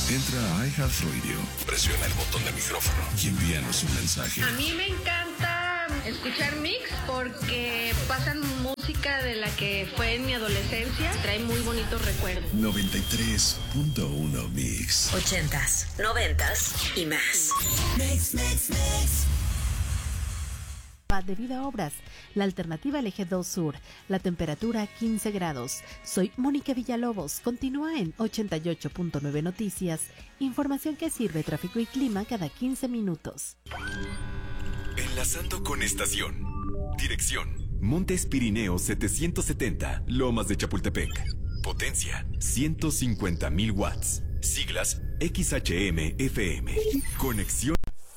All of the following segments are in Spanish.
Entra a iHeartRadio, presiona el botón de micrófono y envíanos un mensaje. A mí me encanta escuchar Mix porque pasan música de la que fue en mi adolescencia. Trae muy bonitos recuerdos. 93.1 Mix. 80s, 90s y más. Mix. Debido a obras, la alternativa al eje 2 sur, la temperatura 15 grados. Soy Mónica Villalobos, continúa en 88.9 Noticias, información que sirve tráfico y clima cada 15 minutos. Enlazando con estación. Dirección: Montes Pirineos 770, Lomas de Chapultepec. Potencia: 150,000 watts. Siglas: XHM-FM. Conexión: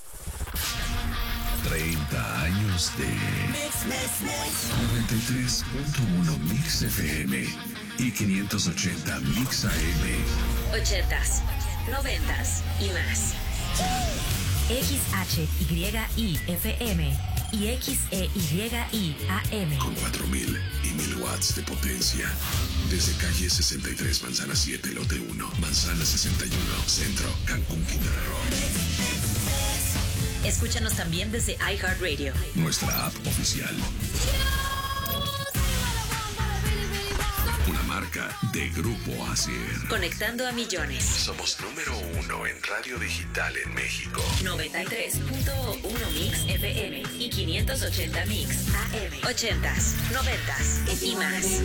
30 años de 93.1 Mix FM y 580 Mix AM. 80s, 90s y más. XHYI-FM y XEYI-AM. Con 4,000 y 1,000 watts de potencia. Desde calle 63, Manzana 7, Lote 1, Manzana 61, Centro, Cancún, Quintana Roo. Escúchanos también desde iHeartRadio, Nuestra app oficial. Una marca de Grupo Asier. conectando a millones. Somos número 1 en radio digital en México. 93.1 Mix FM y 580 Mix AM. 80s, 90s y más.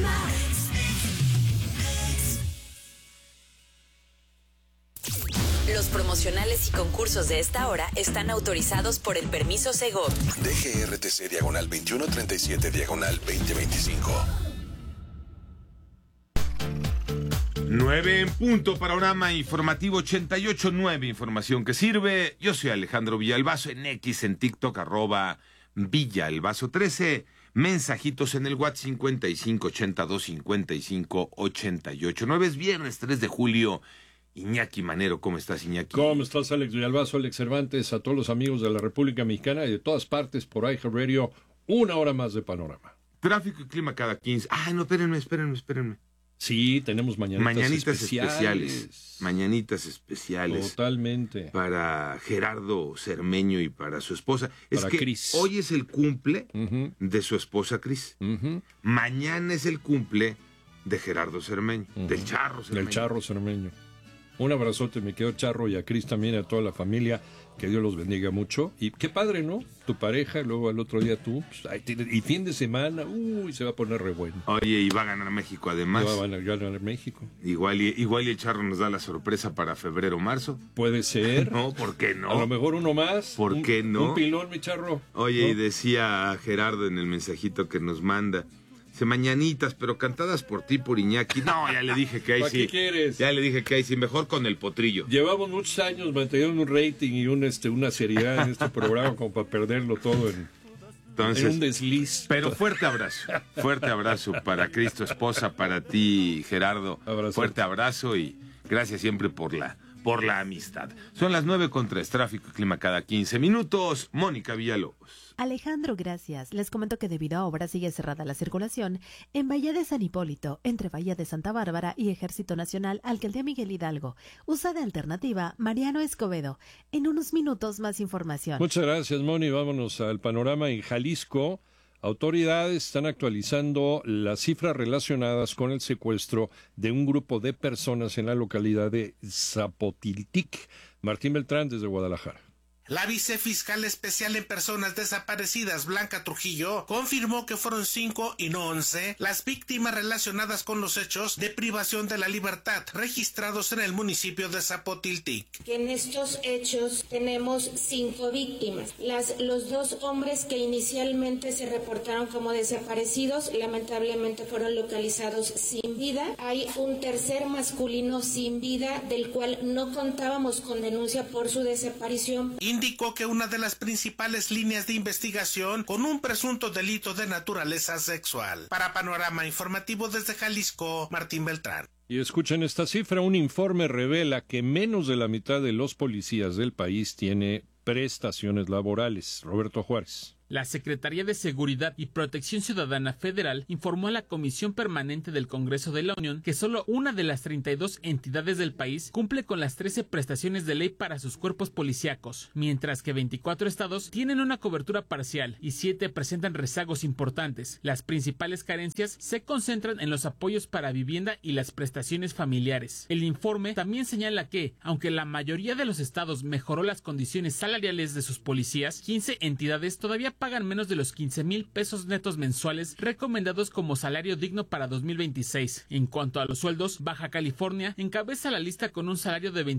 Los promocionales y concursos de esta hora están autorizados por el permiso Segov. DGRTC diagonal 2137 diagonal 2025. 9 en punto, panorama informativo 88.9, información que sirve. Yo soy Alejandro Villalbazo, en X, en TikTok, @Villalbazo13. Mensajitos en el WhatsApp 5582558889. Es viernes 3 de julio. Iñaki Manero, ¿cómo estás, Iñaki? ¿Cómo estás, Alex Villalbazo, Alex Cervantes, a todos los amigos de la República Mexicana y de todas partes por iHeartRadio? Una hora más de panorama. Tráfico y clima cada 15. No, espérenme. Sí, tenemos mañanitas especiales. Mañanitas especiales. Totalmente. Para Gerardo Cermeño y para su esposa. Es para que Cris. Hoy es el cumple de su esposa Cris. Mañana es el cumple de Gerardo Cermeño, del Charro Cermeño. Del Charro Cermeño. Un abrazote, me quedo Charro, y a Cris también, a toda la familia, que Dios los bendiga mucho. Y qué padre, ¿no? Tu pareja, luego al otro día tú, pues, y fin de semana, se va a poner re bueno. Oye, y va a ganar México además. Va a ganar México. Igual y el Charro nos da la sorpresa para febrero o marzo. Puede ser. No, ¿por qué no? A lo mejor uno más. ¿Por qué no? Un pilón, mi Charro. Oye, ¿no? Y decía Gerardo en el mensajito que nos manda, dice, mañanitas, pero cantadas por ti, por Iñaki. No, ya le dije que ahí ¿Para sí. qué quieres? Ya le dije que ahí sí, mejor con el potrillo. Llevamos muchos años manteniendo un rating y una seriedad en este programa como para perderlo todo en un desliz. Pero fuerte abrazo para Cristo, esposa, para ti, Gerardo. Abrazo. Fuerte abrazo y gracias siempre por la amistad. Son las 9:03, tráfico y clima cada 15 minutos. Mónica Villalobos. Alejandro, gracias. Les comento que debido a obras sigue cerrada la circulación en Bahía de San Hipólito, entre Bahía de Santa Bárbara y Ejército Nacional, Alcaldía Miguel Hidalgo. Usa de alternativa Mariano Escobedo. En unos minutos más información. Muchas gracias, Moni. Vámonos al panorama en Jalisco. Autoridades están actualizando las cifras relacionadas con el secuestro de un grupo de personas en la localidad de Zapotiltic. Martín Beltrán, desde Guadalajara. La vicefiscal especial en personas desaparecidas, Blanca Trujillo, confirmó que fueron 5 y no 11 las víctimas relacionadas con los hechos de privación de la libertad registrados en el municipio de Zapotiltic. En estos hechos tenemos 5 víctimas. Los 2 hombres que inicialmente se reportaron como desaparecidos, lamentablemente fueron localizados sin vida. Hay un tercer masculino sin vida, del cual no contábamos con denuncia por su desaparición. Indicó que una de las principales líneas de investigación con un presunto delito de naturaleza sexual. Para Panorama Informativo desde Jalisco, Martín Beltrán. Y escuchen esta cifra, un informe revela que menos de la mitad de los policías del país tiene prestaciones laborales. Roberto Juárez. La Secretaría de Seguridad y Protección Ciudadana Federal informó a la Comisión Permanente del Congreso de la Unión que solo una de las 32 entidades del país cumple con las 13 prestaciones de ley para sus cuerpos policíacos, mientras que 24 estados tienen una cobertura parcial y 7 presentan rezagos importantes. Las principales carencias se concentran en los apoyos para vivienda y las prestaciones familiares. El informe también señala que, aunque la mayoría de los estados mejoró las condiciones salariales de sus policías, 15 entidades todavía pagan menos de los 15,000 pesos netos mensuales recomendados como salario digno para 2026. En cuanto a los sueldos, Baja California encabeza la lista con un salario de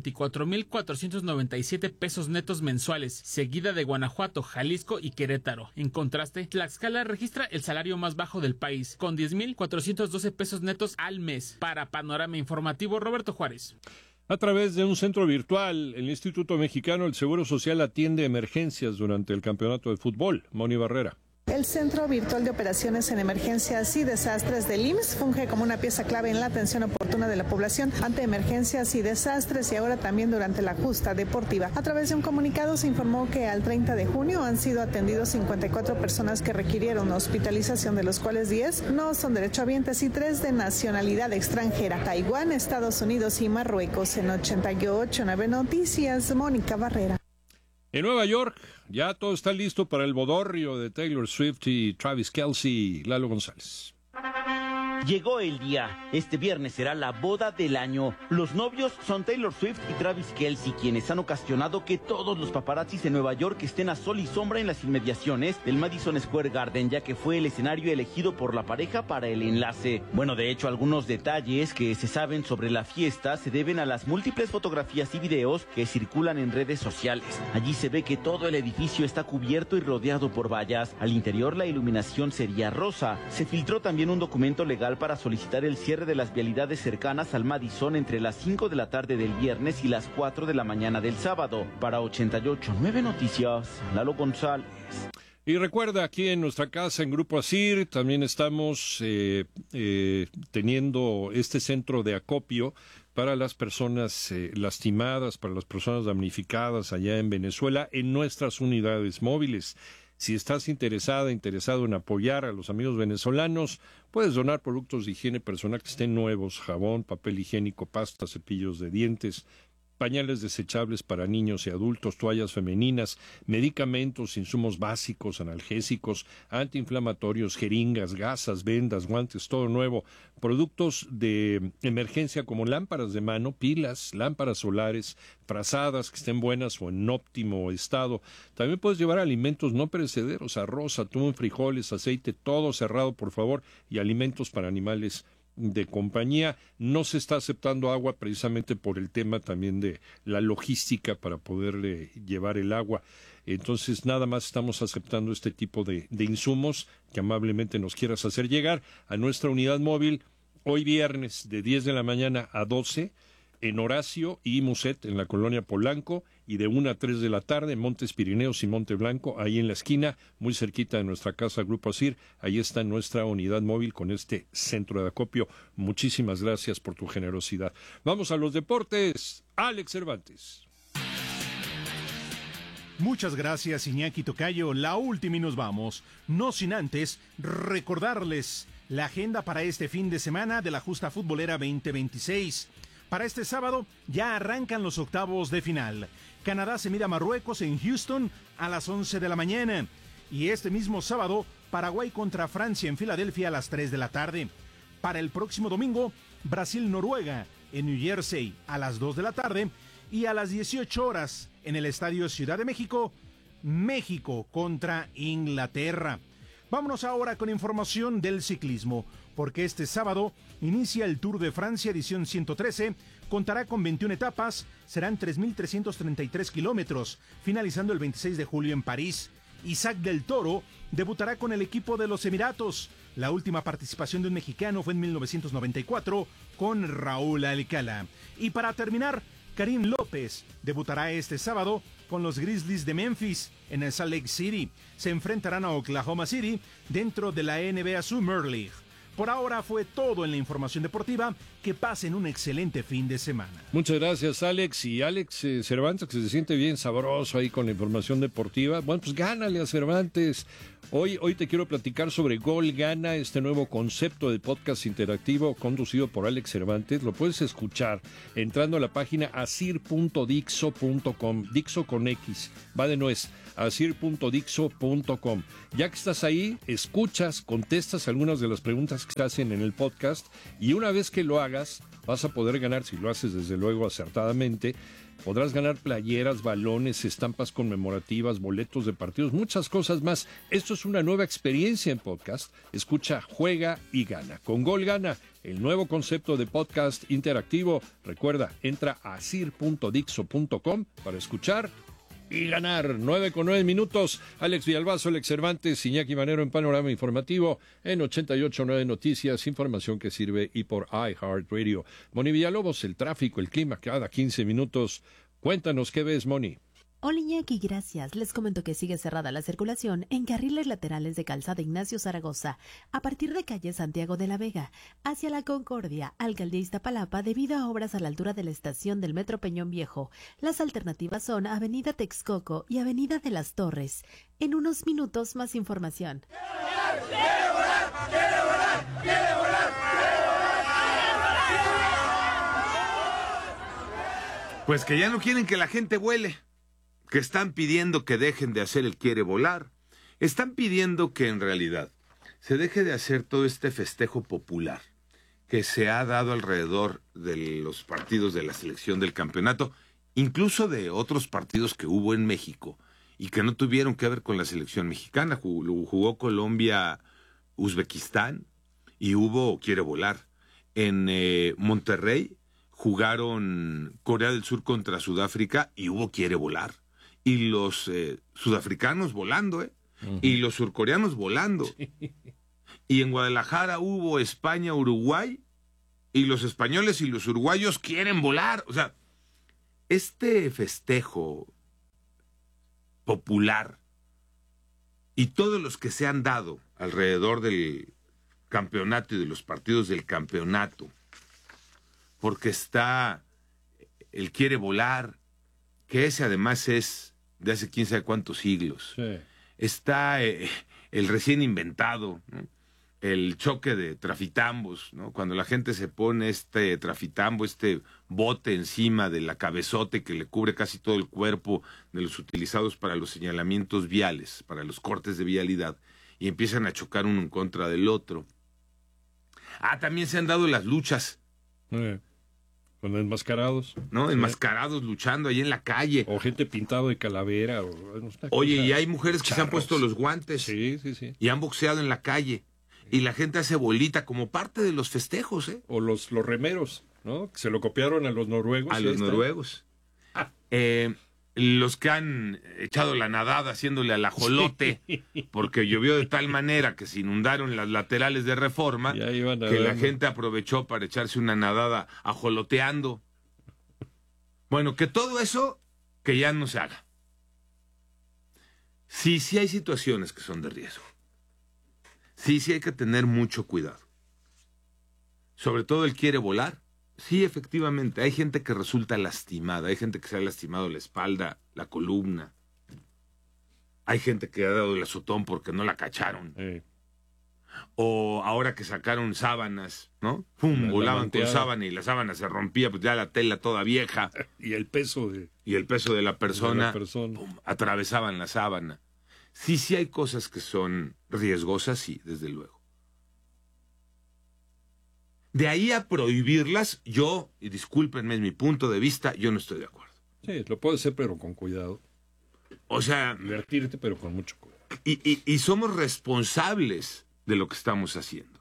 24,497 pesos netos mensuales, seguida de Guanajuato, Jalisco y Querétaro. En contraste, Tlaxcala registra el salario más bajo del país, con 10,412 pesos netos al mes. Para Panorama Informativo, Roberto Juárez. A través de un centro virtual, el Instituto Mexicano del Seguro Social atiende emergencias durante el campeonato de fútbol. Moni Barrera. El Centro Virtual de Operaciones en Emergencias y Desastres del IMSS funge como una pieza clave en la atención oportuna de la población ante emergencias y desastres y ahora también durante la justa deportiva. A través de un comunicado se informó que al 30 de junio han sido atendidos 54 personas que requirieron hospitalización, de los cuales 10 no son derechohabientes y 3 de nacionalidad extranjera: Taiwán, Estados Unidos y Marruecos. En 88.9 Noticias, Mónica Barrera. En Nueva York, ya todo está listo para el bodorrio de Taylor Swift y Travis Kelce. Lalo González. Llegó el día. Este viernes será la boda del año. Los novios son Taylor Swift y Travis Kelce, quienes han ocasionado que todos los paparazzis de Nueva York estén a sol y sombra en las inmediaciones del Madison Square Garden, ya que fue el escenario elegido por la pareja para el enlace. Bueno, de hecho, algunos detalles que se saben sobre la fiesta se deben a las múltiples fotografías y videos que circulan en redes sociales. Allí se ve que todo el edificio está cubierto y rodeado por vallas. Al interior la iluminación sería rosa. Se filtró también un documento legal para solicitar el cierre de las vialidades cercanas al Madison entre las 5 de la tarde del viernes y las 4 de la mañana del sábado. Para 88.9 Noticias, Lalo González. Y recuerda, aquí en nuestra casa, en Grupo Asir, también estamos teniendo este centro de acopio para las personas lastimadas, para las personas damnificadas allá en Venezuela, en nuestras unidades móviles. Si estás interesado en apoyar a los amigos venezolanos, puedes donar productos de higiene personal que estén nuevos: jabón, papel higiénico, pasta, cepillos de dientes, pañales desechables para niños y adultos, toallas femeninas, medicamentos, insumos básicos, analgésicos, antiinflamatorios, jeringas, gasas, vendas, guantes, todo nuevo, productos de emergencia como lámparas de mano, pilas, lámparas solares, frazadas que estén buenas o en óptimo estado. También puedes llevar alimentos no perecederos, arroz, atún, frijoles, aceite, todo cerrado, por favor, y alimentos para animales de compañía. No se está aceptando agua precisamente por el tema también de la logística para poderle llevar el agua. Entonces nada más estamos aceptando este tipo de insumos que amablemente nos quieras hacer llegar a nuestra unidad móvil hoy viernes de 10 de la mañana a 12 en Horacio y Muset en la colonia Polanco, y de 1 a 3 de la tarde en Montes Pirineos y Monte Blanco, ahí en la esquina, muy cerquita de nuestra casa Grupo Asir. Ahí está nuestra unidad móvil con este centro de acopio. Muchísimas gracias por tu generosidad. Vamos a los deportes. Alex Cervantes. Muchas gracias, Iñaki Tocayo. La última y nos vamos. No sin antes recordarles la agenda para este fin de semana de la Justa Futbolera 2026. Para este sábado ya arrancan los octavos de final. Canadá se mide a Marruecos en Houston a las 11 de la mañana. Y este mismo sábado, Paraguay contra Francia en Filadelfia a las 3 de la tarde. Para el próximo domingo, Brasil-Noruega en New Jersey a las 2 de la tarde. Y a las 18 horas en el Estadio Ciudad de México, México contra Inglaterra. Vámonos ahora con información del ciclismo, porque este sábado inicia el Tour de Francia edición 113, contará con 21 etapas, serán 3.333 kilómetros, finalizando el 26 de julio en París. Isaac del Toro debutará con el equipo de los Emiratos. La última participación de un mexicano fue en 1994 con Raúl Alcalá. Y para terminar, Karim López debutará este sábado con los Grizzlies de Memphis en el Salt Lake City. Se enfrentarán a Oklahoma City dentro de la NBA Summer League. Por ahora fue todo en la información deportiva. Que pasen un excelente fin de semana. Muchas gracias, Alex. Y Alex Cervantes, que se siente bien sabroso ahí con la información deportiva. Bueno, pues gánale a Cervantes. Hoy te quiero platicar sobre Gol Gana, este nuevo concepto de podcast interactivo conducido por Alex Cervantes. Lo puedes escuchar entrando a la página asir.dixo.com. Dixo con X, va de nuez. asir.dixo.com. Ya que estás ahí, escuchas, contestas algunas de las preguntas que se hacen en el podcast y una vez que lo hagas, vas a poder ganar, si lo haces desde luego acertadamente, podrás ganar playeras, balones, estampas conmemorativas, boletos de partidos, muchas cosas más. Esto es una nueva experiencia en podcast. Escucha, juega y gana. Con Gol Gana, el nuevo concepto de podcast interactivo. Recuerda, entra a asir.dixo.com para escuchar y ganar. 9:09. Alex Villalbazo, Alex Cervantes, Iñaki Manero en Panorama Informativo en 88.9 Noticias, información que sirve y por iHeartRadio. Moni Villalobos, el tráfico, el clima cada 15 minutos. Cuéntanos qué ves, Moni. Hola Iñaki, gracias. Les comento que sigue cerrada la circulación en carriles laterales de Calzada Ignacio Zaragoza, a partir de calle Santiago de la Vega, hacia la Concordia, Alcaldía Iztapalapa, debido a obras a la altura de la estación del Metro Peñón Viejo. Las alternativas son Avenida Texcoco y Avenida de las Torres. En unos minutos más información. Pues que ya no quieren que la gente vuele. Que están pidiendo que dejen de hacer el quiere volar. Están pidiendo que en realidad se deje de hacer todo este festejo popular que se ha dado alrededor de los partidos de la selección del campeonato, incluso de otros partidos que hubo en México y que no tuvieron que ver con la selección mexicana. Jugó Colombia-Uzbekistán y hubo quiere volar. En Monterrey jugaron Corea del Sur contra Sudáfrica y hubo quiere volar. Y los sudafricanos volando, uh-huh. Y los surcoreanos volando. Sí. Y en Guadalajara hubo España-Uruguay, y los españoles y los uruguayos quieren volar. O sea, este festejo popular y todos los que se han dado alrededor del campeonato y de los partidos del campeonato, porque está el quiere volar, que ese además es de hace quién sabe cuántos siglos. Sí. Está el recién inventado, ¿no? El choque de trafitambos, ¿no? Cuando la gente se pone este trafitambo, este bote encima de la cabezote que le cubre casi todo el cuerpo, de los utilizados para los señalamientos viales, para los cortes de vialidad, y empiezan a chocar uno en contra del otro. También se han dado las luchas. Con enmascarados. ¿No? Enmascarados luchando ahí en la calle. O gente pintado de calavera. Oye, y hay mujeres que se han puesto los guantes. Sí. Y han boxeado en la calle. Y la gente hace bolita como parte de los festejos, ¿eh? O los remeros, ¿no? Que se lo copiaron a los noruegos. A los noruegos. Los que han echado la nadada haciéndole al ajolote, sí. Porque llovió de tal manera que se inundaron las laterales de Reforma, que la gente aprovechó para echarse una nadada ajoloteando. Bueno, que todo eso, que ya no se haga. Sí hay situaciones que son de riesgo. Sí hay que tener mucho cuidado. Sobre todo el quiere volar. Sí, efectivamente, hay gente que resulta lastimada, hay gente que se ha lastimado la espalda, la columna. Hay gente que ha dado el azotón porque no la cacharon. O ahora que sacaron sábanas, ¿no? ¡Pum! Volaban con sábana y la sábana se rompía, pues ya la tela toda vieja. Y el peso de la persona, ¡pum! Atravesaban la sábana. Sí hay cosas que son riesgosas, sí, desde luego. De ahí a prohibirlas, yo, y discúlpenme, es mi punto de vista, yo no estoy de acuerdo. Sí, lo puede ser, pero con cuidado. O sea... Divertirte, pero con mucho cuidado. Y somos responsables de lo que estamos haciendo.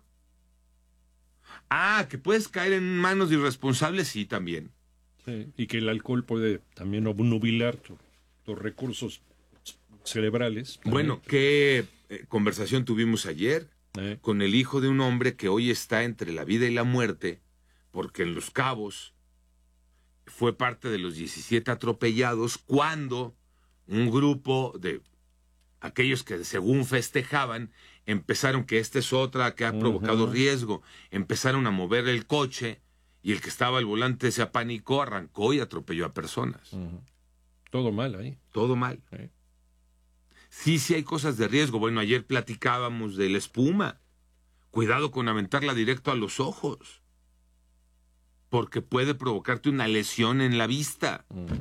Que puedes caer en manos de irresponsables, sí, también. Sí, y que el alcohol puede también obnubilar tus recursos cerebrales. También. Bueno, ¿qué conversación tuvimos ayer? Con el hijo de un hombre que hoy está entre la vida y la muerte, porque en Los Cabos fue parte de los 17 atropellados cuando un grupo de aquellos que según festejaban, empezaron que esta es otra que ha provocado riesgo, empezaron a mover el coche y el que estaba al volante se apanicó, arrancó y atropelló a personas. Todo mal ahí. Todo mal. Sí hay cosas de riesgo. Bueno, ayer platicábamos de la espuma. Cuidado con aventarla directo a los ojos, porque puede provocarte una lesión en la vista.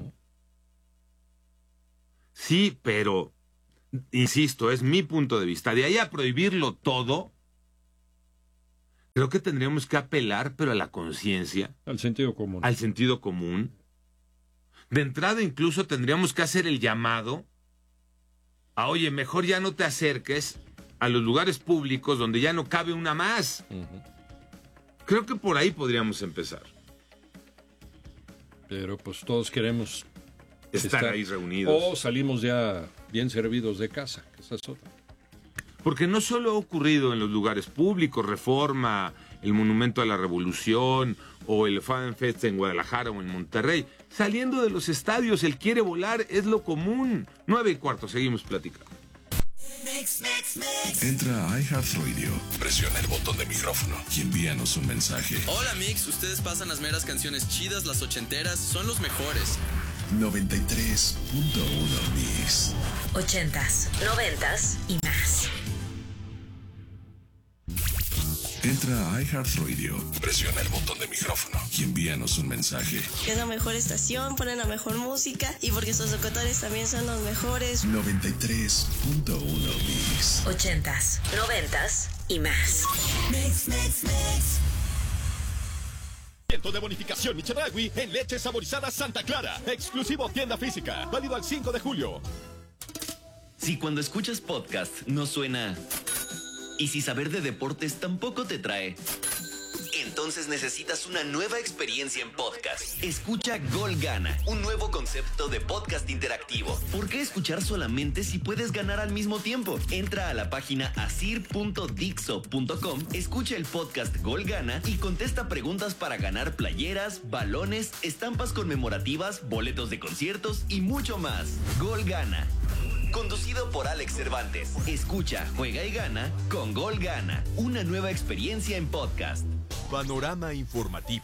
Sí, pero, insisto, es mi punto de vista. De ahí a prohibirlo todo, creo que tendríamos que apelar, pero a la conciencia. Al sentido común. Al sentido común. De entrada, incluso tendríamos que hacer el llamado a, oye, mejor ya no te acerques a los lugares públicos donde ya no cabe una más. Creo que por ahí podríamos empezar. Pero pues todos queremos estar ahí reunidos. O salimos ya bien servidos de casa, que esa es otra. Porque no solo ha ocurrido en los lugares públicos, Reforma, el Monumento a la Revolución o el Fan Fest en Guadalajara o en Monterrey. Saliendo de los estadios, el quiere volar es lo común. 9:15, seguimos platicando. Entra a iHeartRadio, presiona el botón de micrófono y envíanos un mensaje. Hola Mix, ustedes pasan las meras canciones chidas, las ochenteras, son los mejores. 93.1 Mix. 80s, 90s y más. Entra a iHeartRadio, presiona el botón de micrófono y envíanos un mensaje. Es la mejor estación, ponen la mejor música y porque sus locutores también son los mejores. 93.1 Mix. 80s, 90s y más. Mix. De bonificación Chedraui en leche saborizada Santa Clara. Exclusivo tienda física. Válido al 5 de julio. Si cuando escuchas podcast no suena... Y si saber de deportes tampoco te trae, entonces necesitas una nueva experiencia en podcast. Escucha Gol Gana, un nuevo concepto de podcast interactivo. ¿Por qué escuchar solamente si puedes ganar al mismo tiempo? Entra a la página asir.dixo.com, escucha el podcast Gol Gana y contesta preguntas para ganar playeras, balones, estampas conmemorativas, boletos de conciertos y mucho más. Gol Gana. Conducido por Alex Cervantes. Escucha, juega y gana con Gol Gana. Una nueva experiencia en podcast. Panorama informativo.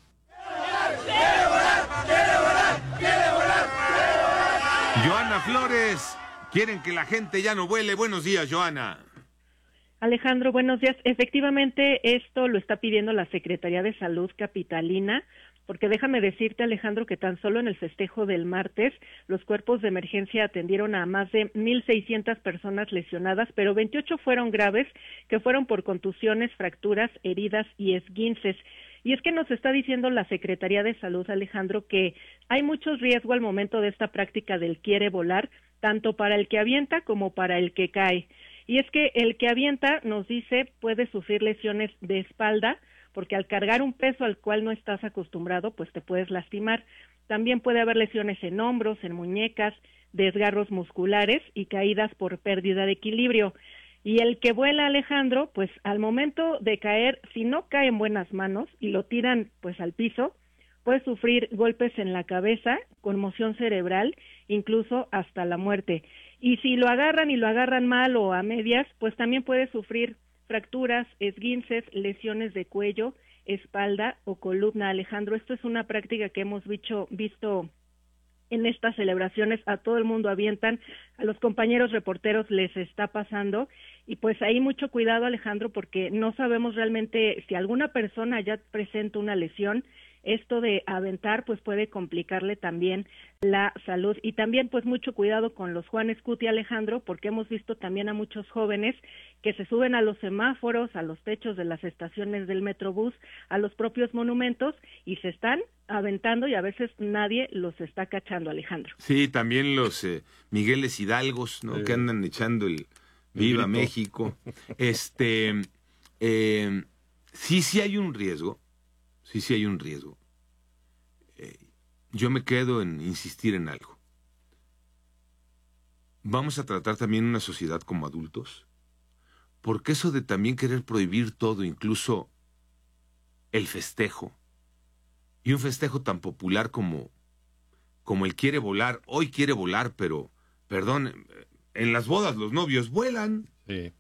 Joana Flores, quieren que la gente ya no vuele. Buenos días, Joana. Alejandro, buenos días. Efectivamente, esto lo está pidiendo la Secretaría de Salud capitalina, porque déjame decirte, Alejandro, que tan solo en el festejo del martes, los cuerpos de emergencia atendieron a más de 1,600 personas lesionadas, pero 28 fueron graves, que fueron por contusiones, fracturas, heridas y esguinces. Y es que nos está diciendo la Secretaría de Salud, Alejandro, que hay mucho riesgo al momento de esta práctica del quiere volar, tanto para el que avienta como para el que cae. Y es que el que avienta, nos dice, puede sufrir lesiones de espalda, porque al cargar un peso al cual no estás acostumbrado, pues te puedes lastimar. También puede haber lesiones en hombros, en muñecas, desgarros musculares y caídas por pérdida de equilibrio. Y el que vuela, Alejandro, pues al momento de caer, si no cae en buenas manos y lo tiran pues al piso, puede sufrir golpes en la cabeza, conmoción cerebral, incluso hasta la muerte. Y si lo agarran y lo agarran mal o a medias, pues también puede sufrir fracturas, esguinces, lesiones de cuello, espalda o columna. Alejandro, esto es una práctica que hemos visto en estas celebraciones. A todo el mundo avientan, a los compañeros reporteros les está pasando, y pues ahí mucho cuidado, Alejandro, porque no sabemos realmente si alguna persona ya presenta una lesión. Esto de aventar pues puede complicarle también la salud. Y también pues mucho cuidado con los Juan Scuti, Alejandro, porque hemos visto también a muchos jóvenes que se suben a los semáforos, a los techos de las estaciones del Metrobús, a los propios monumentos, y se están aventando y a veces nadie los está cachando, Alejandro. Sí, también los Migueles Hidalgos, ¿no? Que andan echando el Viva México. Sí hay un riesgo. Sí hay un riesgo. Yo me quedo en insistir en algo. Vamos a tratar también una sociedad como adultos, porque eso de también querer prohibir todo, incluso el festejo, y un festejo tan popular como el quiere volar, hoy quiere volar, pero, perdón, en las bodas los novios vuelan. Sí.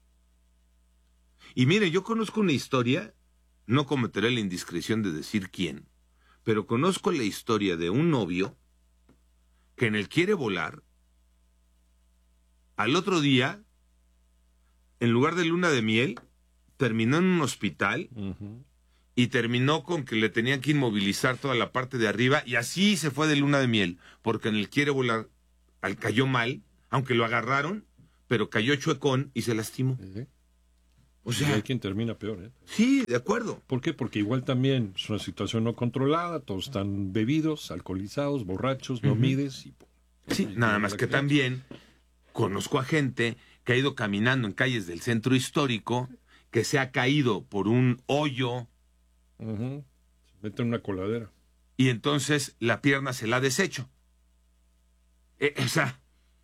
Y mire, yo conozco una historia, no cometeré la indiscreción de decir quién, pero conozco la historia de un novio que en el quiere volar, al otro día, en lugar de luna de miel, terminó en un hospital y terminó con que le tenían que inmovilizar toda la parte de arriba y así se fue de luna de miel, porque en el quiere volar cayó mal, aunque lo agarraron, pero cayó chuecón y se lastimó. O sea, y hay quien termina peor, ¿eh? Sí, de acuerdo. ¿Por qué? Porque igual también es una situación no controlada, todos están bebidos, alcoholizados, borrachos, no mides. Y, sí, nada más que también conozco a gente que ha ido caminando en calles del centro histórico, que se ha caído por un hoyo. Se mete en una coladera. Y entonces la pierna se la ha deshecho. O sea.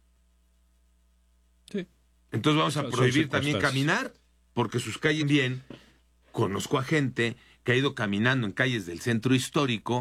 Sí. Entonces vamos a prohibir también caminar, porque sus calles bien. Conozco a gente que ha ido caminando en calles del centro histórico